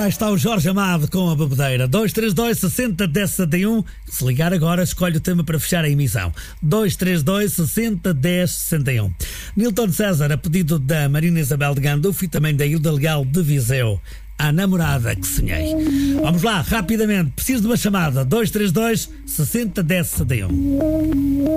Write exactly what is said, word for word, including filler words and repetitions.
Ora, aí está o Jorge Amado com a bebedeira. dois três dois, sessenta, dez, sessenta e um. Se ligar agora, escolhe o tema para fechar a emissão. dois três dois, sessenta, dez, sessenta e um. Nilton César, a pedido da Marina Isabel de Gandulfo e também da Hilda Legal de Viseu. A namorada que sonhei. Vamos lá, rapidamente. Preciso de uma chamada. dois três dois, sessenta, dez, sessenta e um.